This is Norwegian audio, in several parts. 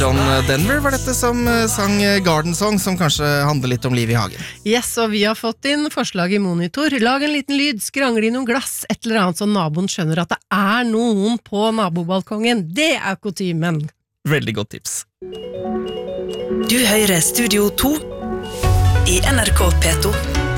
John Denver var dette som sang Garden Song, som kanskje handler litt om liv i hagen. Yes, og vi har fått inn forslag i monitor. Lag en liten lyd, skrangle i noen glass, et eller annet så naboen skjønner at det er noen på nabobalkongen. Det er kutymen. Veldig godt tips. Du hører Studio 2 i NRK P2.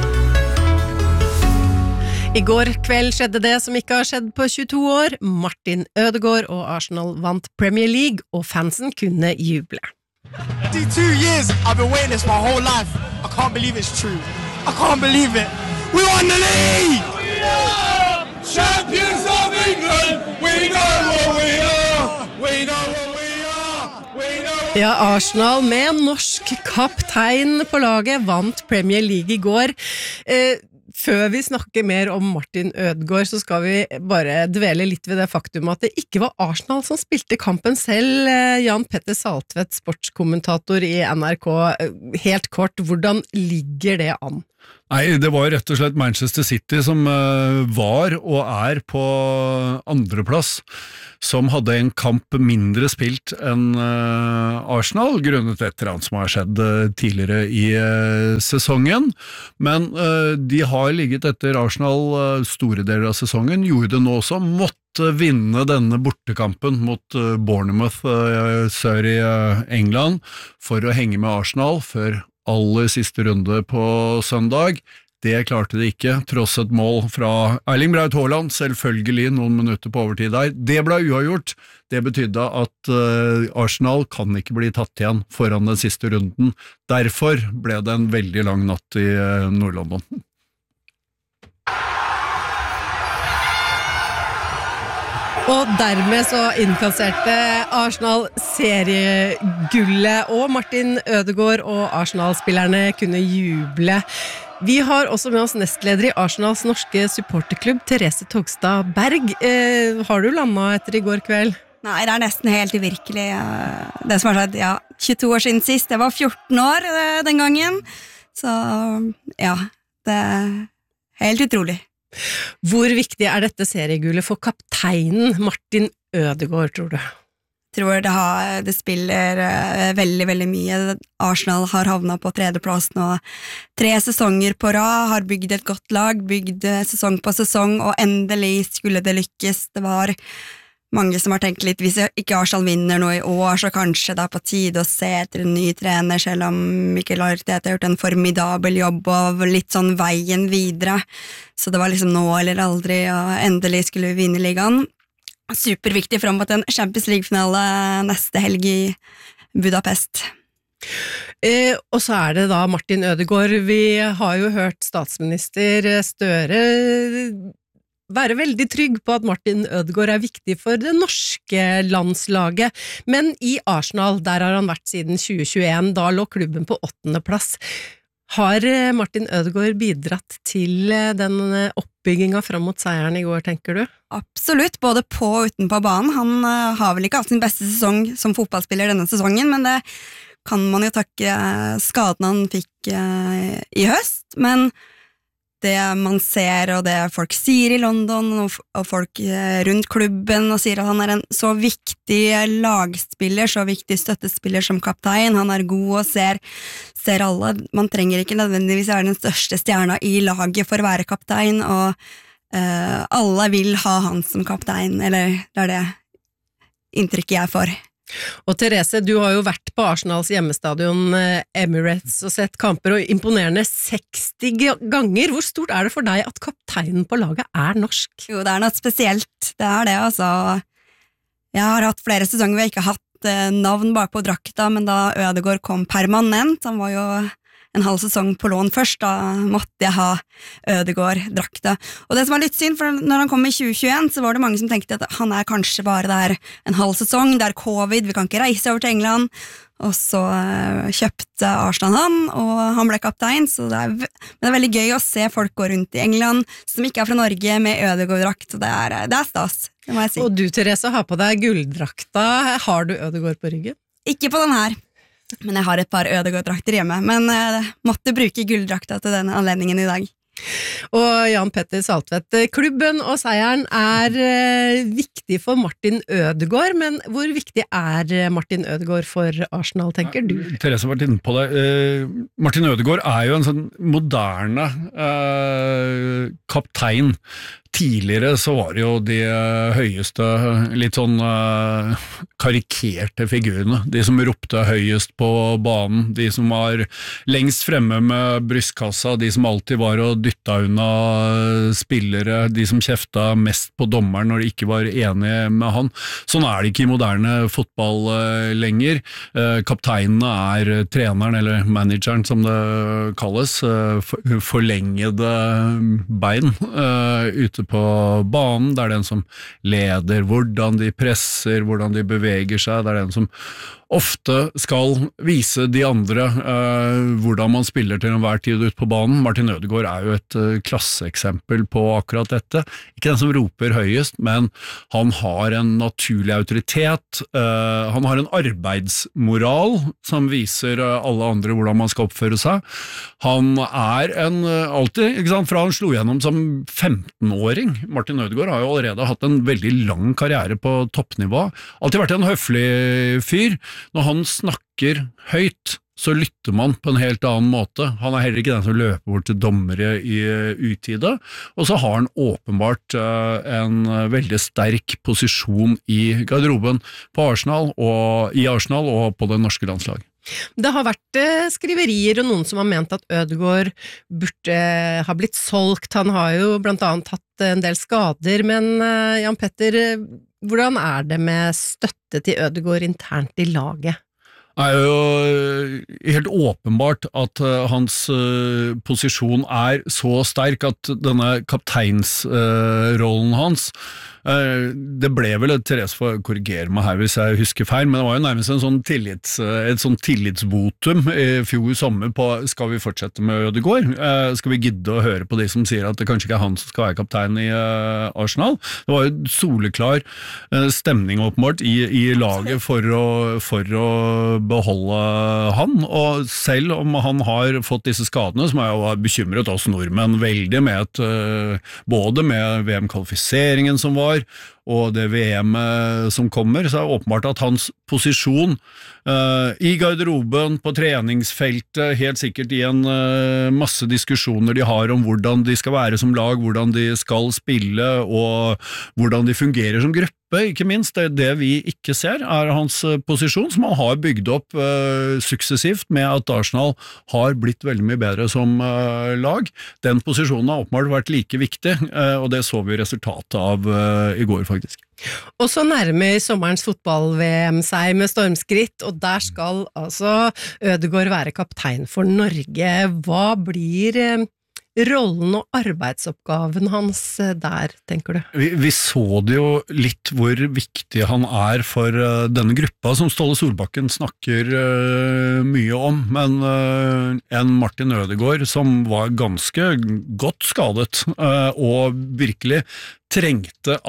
I går kveld skjedde det som ikke har skjedd på 22 år. Martin Ødegaard og Arsenal vant Premier League, og fansen kunne juble. 2 years I've been waiting this my whole life. I can't believe it's true. I can't believe it. We won the league! We are champions of England. We know what we are. We know what we are. We know. Ja, Arsenal med norsk kaptein på laget vant Premier League i går. Før vi snakker mer om Martin Ødegaard, så skal vi bare dvele litt ved det faktum at det ikke var Arsenal som spilte kampen selv. Jan Petter Saltvedt, sportskommentator i NRK. Helt kort, hvordan ligger det an? Nei, det var rett og slett Manchester City som var og er på andreplass, som hadde en kamp mindre spilt enn Arsenal, grunnet et eller annet som har skjedd tidligere i sesongen. Men de har ligget etter Arsenal store deler av sesongen, gjorde det nå også, måtte vinne denne bortekampen mot Bournemouth sør i England for å henge med Arsenal før aller siste runde på søndag. Det klarte de ikke, tross et mål fra Erling Braut Haaland, selvfølgelig noen minutter på overtid der. Det ble uavgjort. Det betydde at Arsenal kan ikke bli tatt igjen foran den siste runden. Derfor ble det en veldig lang natt i Nord-London. Og dermed så innkasserte Arsenal seriegullet, og Martin Ødegaard og Arsenal-spillerne kunne juble. Vi har også med oss nestleder i Arsenals norske supporterklubb, Therese Togstad Berg. Har du landet etter i går kveld? Nei, det er nesten helt uvirkelig. Det som har skjedd, 22 år siden sist. Jeg var 14 år den gangen. Så ja, det er helt utrolig. Hvor viktig er dette seriegullet for kapteinen Martin Ødegaard, tror du? Jeg tror det spiller veldig, veldig mye. Arsenal har havnet på tredjeplass nå 3 sesonger på rad, har bygd et godt lag, bygd sesong på sesong, og endelig skulle det lykkes. Det var mange som har tenkt litt, hvis ikke Arsenal vinner nå i år, så kanskje det er på tide å se etter en ny trener, selv om Mikel Arteta har gjort en formidabel jobb og litt sånn veien videre. Så det var liksom nå eller aldri, og endelig skulle vi vinne ligaen. Superviktig frem mot en Champions League-finale neste helg i Budapest. Og så er det da Martin Ødegaard. Vi har jo hørt statsminister Støre være veldig trygg på at Martin Ødegaard er viktig for det norske landslaget, men i Arsenal, der har han vært siden 2021, da lå klubben på 8. plass. Har Martin Ødegaard bidratt til den oppbyggingen frem mot seieren i går, tenker du? Absolutt, både på og utenpå banen. Han har vel ikke hatt sin beste sesong som fotballspiller denne sesongen, men det kan man jo takke skaden han fikk i høst, men det man ser og det folk sier i London og folk rundt klubben og sier at han er en så viktig lagspiller, så viktig støttespiller som kaptein, han er god og ser alle, man trenger ikke nødvendigvis være den største stjerna i laget for å være kaptein, og alle vil ha han som kaptein, eller det er det inntrykket jeg får. Og Therese, du har jo vært på Arsenals hjemmestadion Emirates og sett kamper og imponerende 60 ganger. Hvor stort er det for deg at kapteinen på laget er norsk? Jo, det er noe spesielt. Det er det, altså. Jeg har hatt flere sesonger hvor jeg ikke har hatt navn bare på drakta, men da Ødegaard kom permanent, han var jo en halv sesong på lån først, da måtte jeg ha Ødegaard-drakta. Og det som var litt synd, for når han kom i 2021, så var det mange som tenkte at han er kanskje bare der en halv sesong, det er covid, vi kan ikke reise over til England, og så kjøpte Arsenal han, og han ble kaptein, så men det er veldig gøy å se folk gå rundt i England, som ikke er fra Norge, med Ødegaard-drakt, og det er stas, det må jeg si. Og du, Therese, har på deg gulddrakta. Har du Ødegaard på ryggen? Ikke på den her. Men jeg har et par Ødegaard-drakter hjemme, men måtte bruke gulddrakta til denne anledningen i dag. Og Jan Petter Saltvedt, klubben og seieren viktig for Martin Ødegaard, men hvor viktig Martin Ødegaard for Arsenal, tenker du? Therese har vært inne på det. Martin Ødegaard jo en sånn moderne kaptein. Tidligere så var det jo de høyeste, litt sånn karikerte figurene, de som ropte høyest på banen, de som var lengst fremme med brystkassa, de som alltid var og dytta unna spillere, de som kjefta mest på dommeren når de ikke var enige med han. Sånn det ikke i moderne fotball lenger. Kapteinene treneren, eller manageren som det kalles, forlengede bein ute på banen. Det den som leder, hvordan de presser, hvordan de beveger seg. Det den som ofte skal vise de andre hvordan man spiller til enhver tid ut på banen. Martin Ødegaard jo et klasseeksempel på akkurat dette. Ikke den som roper høyest, men han har en naturlig autoritet. Han har en arbeidsmoral som viser alle andre hvordan man skal oppføre seg. Han alltid, ikke sant, fra han slo gjennom som 15-åring. Martin Ødegaard har jo allerede hatt en veldig lang karriere på toppnivå. Alltid vært en høflig fyr. Når han snakker høyt, så lytter man på en helt annen måte. Han heller ikke den som løper bort til dommere i utide, og så har han åpenbart en veldig sterk posisjon i garderoben på Arsenal og på det norske landslaget. Det har vært skriverier og noen som har ment at Ødegaard burde ha blitt solgt. Han har jo blant annet hatt en del skader, men Jan Petter, hvordan det med støtte til Ødegaard internt i laget? Det jo helt åpenbart at hans posisjon så sterk at denne kapteinsrollen hans det ble vel, Therese får korrigere meg her hvis jeg husker feil, men det var jo nærmest et sånn tillitsvotum i fjor sommer på skal vi fortsette med Ødegaard? Skal vi gidde å høre på de som sier at det kanskje ikke han som skal være kaptein i Arsenal? Det var jo soleklar stemning åpenbart i laget for å beholde han, og selv om han har fått disse skadene, som jo bekymret oss nordmenn veldig med både med VM-kvalifiseringen som var, og det VM som kommer, så det åpenbart at hans posisjon i garderoben, på treningsfeltet, helt sikkert i en masse diskusjoner de har om hvordan de skal være som lag, hvordan de skal spille, og hvordan de fungerer som gruppe, ikke minst. Det vi ikke ser hans posisjon, som han har bygd opp suksessivt med at Arsenal har blitt veldig mye bedre som lag. Den posisjonen har åpenbart vært like viktig, og det så vi resultatet av i går faktisk. Og så nærmer sommerens fotball-VM seg med stormskritt, og der skal altså Ødegaard være kaptein for Norge. Hva blir rollen og arbeidsoppgaven hans der, tenker du? Vi så det jo litt hvor viktig han for denne gruppa som Ståle Solbakken snakker mye om, men en Martin Ødegaard som var ganske godt skadet og virkelig trengte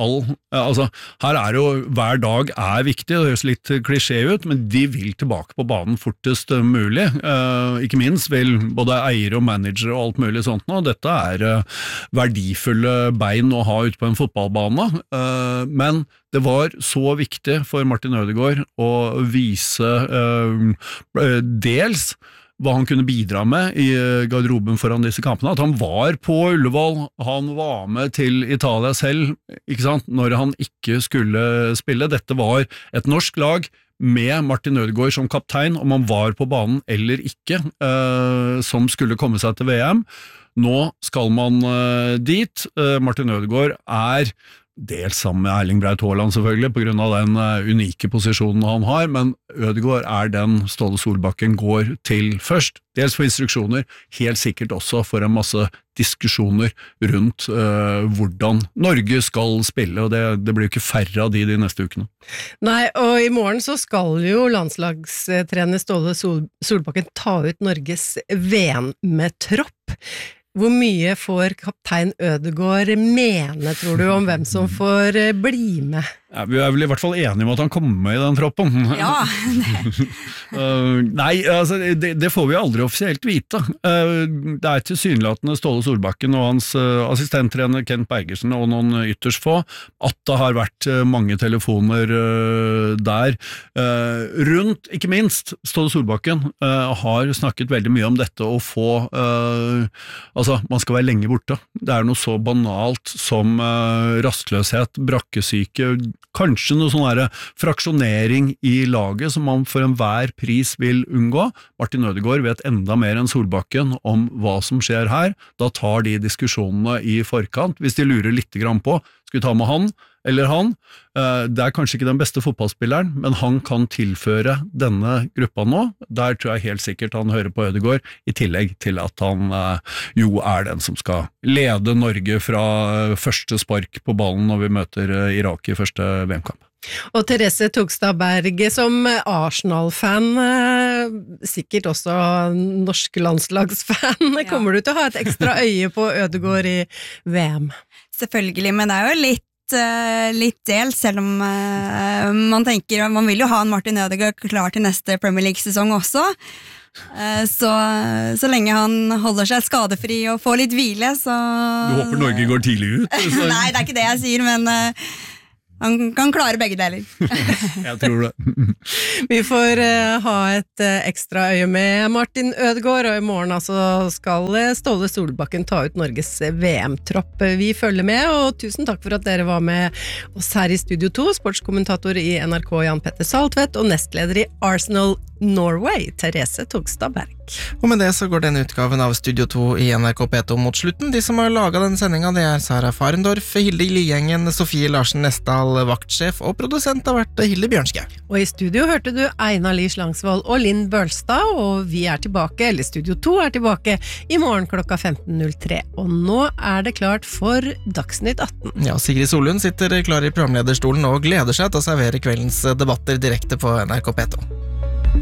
her jo hver dag viktig, det høres litt klisjé ut, men de vil tilbake på banen fortest mulig, ikke minst vil både eiere og manager og alt mulig sånt nå, dette verdifulle bein å ha ute på en fotballbane, men det var så viktig for Martin Ødegaard å vise dels hva han kunne bidra med i garderoben foran disse kampene, at han var på Ullevål, han var med til Italia selv, ikke sant, når han ikke skulle spille. Dette var et norsk lag med Martin Ødegaard som kaptein, om han var på banen eller ikke, som skulle komme seg til VM. Nå skal man dit. Martin Ødegaard dels sammen med Erling Braut Haaland selvfølgelig, på grunn av den unike posisjonen han har, men Ødegaard den Ståle Solbakken går til først, dels for instruksjoner, helt sikkert også for en masse diskusjoner rundt hvordan Norge skal spille, og det blir jo ikke færre av de neste ukene. Nei, og i morgen så skal jo landslagstrener Ståle Solbakken ta ut Norges VM-tropp. Hvor mye får kaptein Ødegaard mene, tror du, om hvem som får bli med? Ja, vi vel i hvert fall enige om at han kommer med i den troppen. Ja. Nei, altså, det får vi aldri offisielt vite. Det tilsynelatende Ståle Solbakken og hans assistenttrener Kent Bergersen og noen ytterst få, at det har vært mange telefoner der. Rundt, ikke minst, Ståle Solbakken har snakket veldig mye om dette å få, altså man skal være lenge borte. Det noe så banalt som rastløshet, brakkesyke, kanskje noe sånn der fraksjonering i laget som man for enhver pris vil unngå. Martin Ødegaard vet enda mer enn Solbakken om hva som skjer her. Da tar de diskusjonene i forkant. Hvis de lurer litt grann på, skal vi ta med han eller han? Det kanskje ikke den beste fotballspilleren, men han kan tilføre denne gruppa nå. Der tror jeg helt sikkert han hører på Ødegaard, i tillegg til at han jo den som skal lede Norge fra første spark på ballen når vi møter Irak i første VM-kamp. Og Therese Togstad Berg, som Arsenal-fan, sikkert også norsk landslagsfan, kommer du til å ha et ekstra øye på Ødegaard i VM? Selvfølgelig, men det jo litt del, selv om man tenker, man vil jo ha en Martin Ødegaard klar til neste Premier League-sesong også, så lenge han holder seg skadefri og får litt hvile, så... Du håper Norge går tidlig ut? Så... Nei, det ikke det jeg sier, men... Han kan klare begge deler. Jeg tror det. Vi får ha et ekstra øye med Martin Ødegaard, og i morgen altså skal Ståle Solbakken ta ut Norges VM-tropp. Vi følger med, og tusen takk for at dere var med oss her i Studio 2, sportskommentator i NRK Jan Petter Saltvedt, og nestleder i Arsenal Norway, Therese Togstad Berg. Og med det så går denne utgaven av Studio 2 i NRK P2 mot slutten. De som har laget denne sendinga, det Sara Farendorf, Hilde Liengen, Sofie Larsen Nesdal, vaktsjef, og produsent har vært Hilde Bjørnskau. Og i studio hørte du Einar Lie Slangsvold og Linn Bølstad, og vi tilbake, eller Studio 2 tilbake, i morgen klokka 15.03. Og nå det klart for Dagsnytt 18. Ja, Sigrid Solund sitter klar i programlederstolen og gleder seg til å servere kveldens debatter direkte på NRK P2.